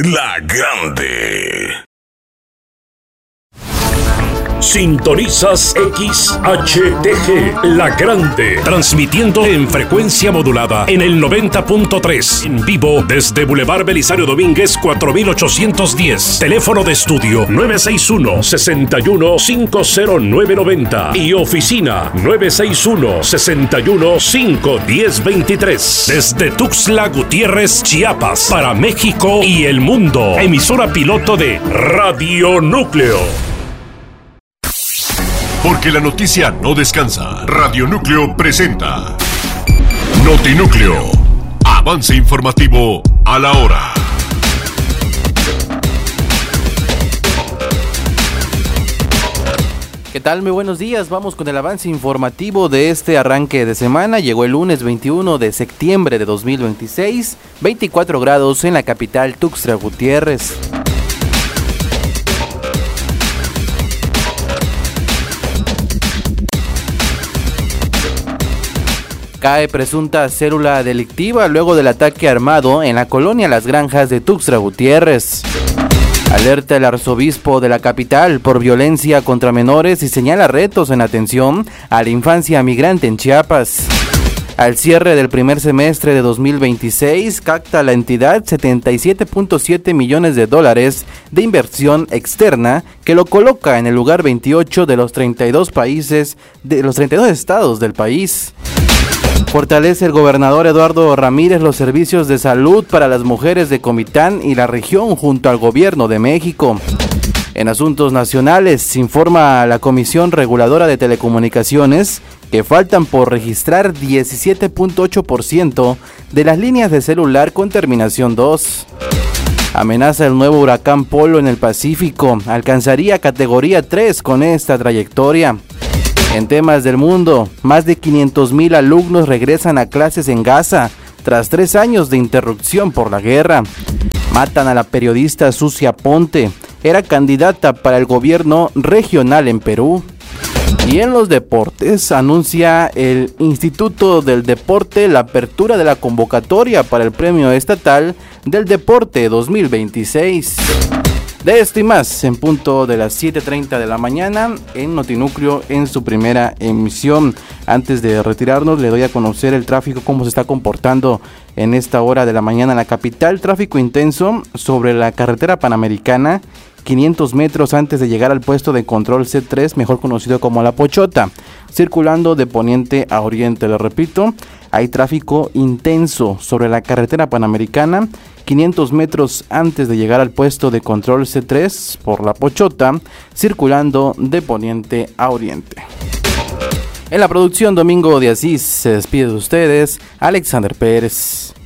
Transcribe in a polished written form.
La Grande. Sintonizas XHTG, La Grande, transmitiendo en frecuencia modulada en el 90.3, en vivo desde Boulevard Belisario Domínguez 4810, teléfono de estudio 961-61-50990 y oficina 961-61-51023, desde Tuxtla Gutiérrez, Chiapas, para México y el mundo, emisora piloto de Radio Núcleo. Porque la noticia no descansa. Radio Núcleo presenta Notinúcleo. Avance informativo a la hora. ¿Qué tal? Muy buenos días. Vamos con el avance informativo de este arranque de semana. Llegó el lunes 21 de septiembre de 2026, 24 grados en la capital Tuxtla Gutiérrez. Cae presunta célula delictiva luego del ataque armado en la colonia Las Granjas de Tuxtla Gutiérrez. Alerta el arzobispo de la capital por violencia contra menores y señala retos en atención a la infancia migrante en Chiapas. Al cierre del primer semestre de 2026, capta la entidad $77.7 millones de inversión externa, que lo coloca en el lugar 28 de los 32 estados del país. Fortalece el gobernador Eduardo Ramírez los servicios de salud para las mujeres de Comitán y la región junto al gobierno de México. En asuntos nacionales, informa la Comisión Reguladora de Telecomunicaciones que faltan por registrar 17.8% de las líneas de celular con terminación 2. Amenaza el nuevo huracán Polo en el Pacífico. Alcanzaría categoría 3 con esta trayectoria. En temas del mundo, más de 500,000 alumnos regresan a clases en Gaza tras 3 años de interrupción por la guerra. Matan a la periodista Sucia Ponte, era candidata para el gobierno regional en Perú. Y en los deportes, anuncia el Instituto del Deporte la apertura de la convocatoria para el Premio Estatal del Deporte 2026. De esto y más, en punto de las 7:30 de la mañana, en Notinúcleo, en su primera emisión. Antes de retirarnos, le doy a conocer el tráfico, cómo se está comportando en esta hora de la mañana en la capital. Tráfico intenso sobre la carretera Panamericana, 500 metros antes de llegar al puesto de control C3, mejor conocido como La Pochota, circulando de poniente a oriente. Le repito, hay tráfico intenso sobre la carretera Panamericana, 500 metros antes de llegar al puesto de control C3 por La Pochota, circulando de poniente a oriente. En la producción, Domingo de Asís, se despide de ustedes, Alexander Pérez.